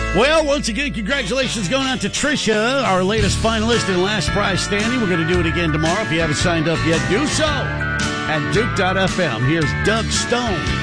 Well, once again, congratulations going out to Trisha, our latest finalist in Last Prize Standing. We're going to do it again tomorrow. If you haven't signed up yet, do so at Duke.fm. Here's Doug Stone.